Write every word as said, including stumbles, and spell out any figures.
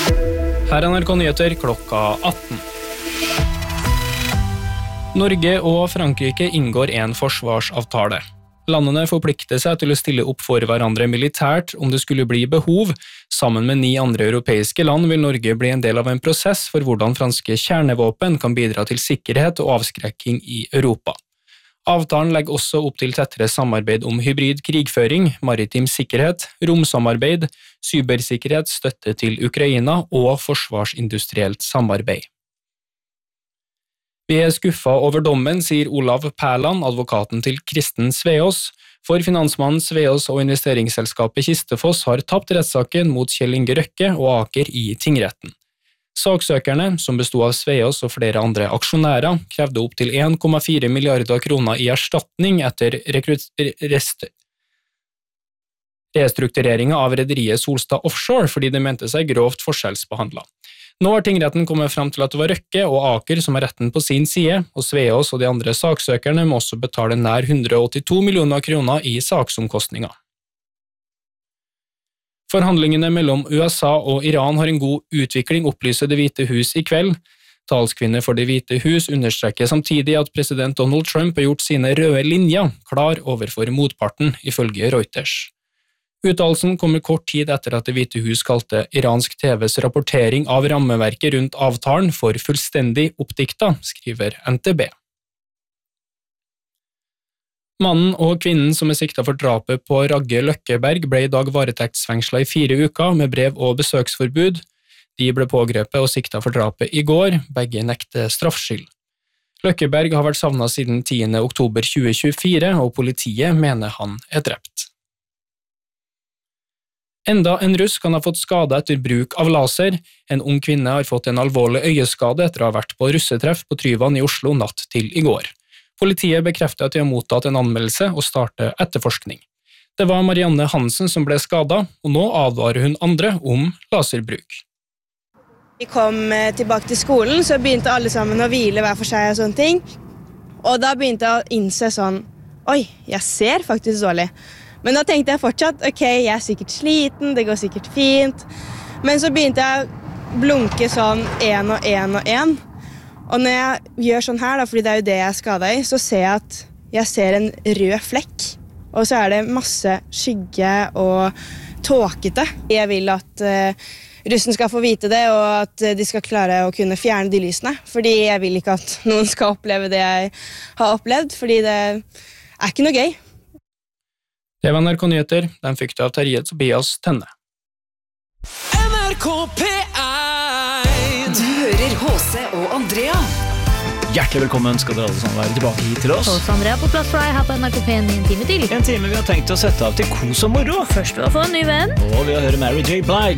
Her er N R K Nyheter klokka atten. Norge og Frankrike inngår en forsvarsavtale. Landene forplikter seg til å stille opp for hverandre militært om det skulle bli behov. Sammen med ni andre europeiske land vil Norge bli en del av en prosess for hvordan franske kjernevåpen kan bidra til sikkerhet og avskrekking i Europa. Avtalen legger også opp til tettere samarbeid om hybrid krigføring, maritim sikkerhet, romsamarbeid, cybersikkerhet, støtte til Ukraina og forsvarsindustrielt samarbeid. Vi er skuffet over dommen, sier Olav Pærland, advokaten til Kristen Sveås. For finansmannen Sveås og investeringsselskapet Kistefoss har tapt rettssaken mot Kjell Inge Røkke og Aker i tingretten. Saksøkerne, som bestod av Sveås og flere andre aksjonærer, krevde opp til en komma fire milliarder kroner i erstatning etter rest restruktureringen av rederiet Solstad Offshore fordi de mente seg grovt forskjellsbehandlet. Nå har tingretten kommet frem til at det var Røkke og Aker som har retten på sin side, og Sveås og de andre saksøkerne må også betale nær hundre og åttito millioner kroner i saksomkostninger. Forhandlingene mellom U S A og Iran har en god utvikling, opplyser Det hvite hus i kveld. Talskvinne for Det hvite hus understreker samtidig at president Donald Trump har gjort sine røde linjer klar overfor motparten, ifølge Reuters. Uttalelsen kommer kort tid etter at Det hvite hus kalte iransk T Vs rapportering av rammeverket rundt avtalen for fullstendig oppdikta, skriver N T B. Mannen og kvinnen som er siktet for drapet på Ragge Løkkeberg ble i dag varetektsfengslet i fire uker med brev- og besøksforbud. De ble pågrepet og siktet for drapet i går, begge nekter straffskyld. Løkkeberg har vært savnet siden tiende oktober tjue tjuefire, og politiet mener han er drept. Enda en russ kan ha fått skade etter bruk av laser. En ung kvinne har fått en alvorlig øyeskade etter å ha vært på russetreff på Tryvann i Oslo natt til i går. Politiet bekrefter at de har mottatt en anmeldelse og starter etterforskning. Det var Marianne Hansen som ble skadet, og nå advarer hun andre om laserbruk. Vi kom tilbake til skolen, så begynte alle sammen å hvile hver for seg og sånne ting. Og da begynte jeg å innse sånn, oi, jeg ser faktisk dårlig. Men da tenkte jeg fortsatt, ok, jeg er sikkert sliten, det går sikkert fint. Men så begynte jeg å blunke sånn en og en og en. Og når jeg gjør sånn her, da, fordi det er jo det jeg er skadet i, så ser jeg at jeg ser en rød flekk. Og så er det masse skygge og tåkete. Jeg vil at uh, russen skal få vite det, og at de skal klare å kunne fjerne de lysene. Fordi jeg vil ikke at noen skal oppleve det jeg har opplevd, fordi det er ikke noe gøy. Det var N R K Nyheter, den fikk du av Terje Tobias Tenne. N R K P én. Du hører H C og Andrea. Hjertelig velkommen skal dere alle sammen være tilbake hit til oss. H C Andrea på plass for deg her på N R K P én i en time til. En time vi har tenkt å sette av til kos og moro. Først vil jeg få en ny venn. Og vi har hørt Mary J. Blige